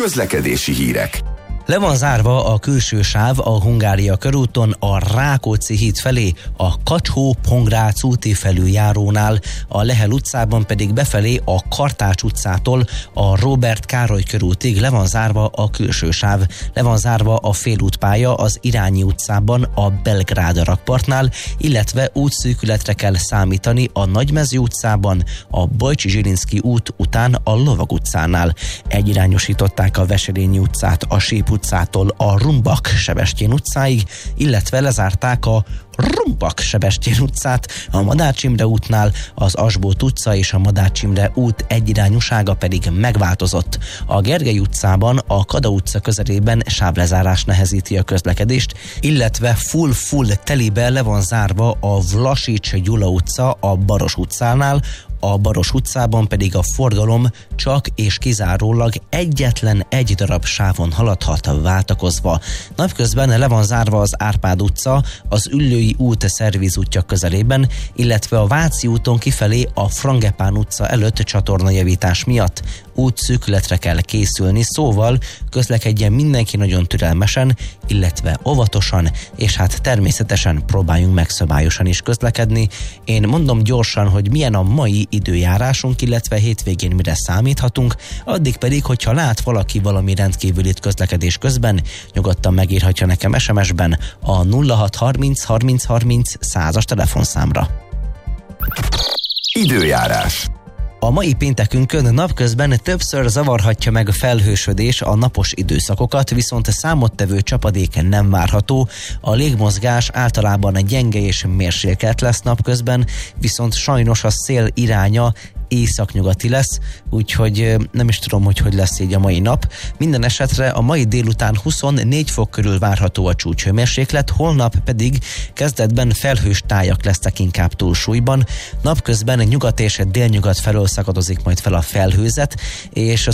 Közlekedési hírek. Le van zárva a külső sáv a Hungária körúton a Rákóczi híd felé, a Kacsó-Pongrác úti felüljárónál, a Lehel utcában pedig befelé a Kartács utcától a Róbert Károly körútig le van zárva a külső sáv. Le van zárva a félútpálya az Irányi utcában a Belgrád rakpartnál, illetve útszűkületre kell számítani a Nagymező utcában, a Bajcsi-Zsilinszky út után a Lovag utcánál. Egyirányosították a Veselényi utcát a Sép utcától a Rumbak-Sebestyén utcáig, illetve lezárták a Rumbak-Sebestyén utcát a Madács Imre útnál, az Asbót utca és a Madács Imre út egyirányúsága pedig megváltozott. A Gergely utcában a Kada utca közelében sávlezárás nehezíti a közlekedést, illetve full telibe le van zárva a Vlasics Gyula utca a Baros utcánál, a Baros utcában pedig a forgalom csak és kizárólag egyetlen egy darab sávon haladhat váltakozva. Napközben le van zárva az Árpád utca, az Üllői út szervizútja közelében, illetve a Váci úton kifelé a Frangepán utca előtt csatornajavítás miatt. Útszűkületre kell készülni, szóval közlekedjen mindenki nagyon türelmesen, illetve óvatosan, és hát természetesen próbáljunk meg szabályosan is közlekedni. Én mondom gyorsan, hogy milyen a mai időjárásunk, illetve hétvégén mire számíthatunk, addig pedig, hogyha lát valaki valami rendkívülit közlekedés közben, nyugodtan megírhatja nekem SMS-ben a 0630 30 30 100-as telefonszámra. Időjárás. A mai péntekünkön napközben többször zavarhatja meg a felhősödés a napos időszakokat, viszont számottevő csapadék nem várható. A légmozgás általában gyenge és mérsékelt lesz napközben, viszont sajnos a szél iránya északnyugati lesz, úgyhogy nem is tudom, hogy lesz így a mai nap. Minden esetre a mai délután 24 fok körül várható a csúcshőmérséklet, holnap pedig kezdetben felhős tájak lesznek inkább túlsúlyban. Napközben nyugat és délnyugat felől szakadozik majd fel a felhőzet, és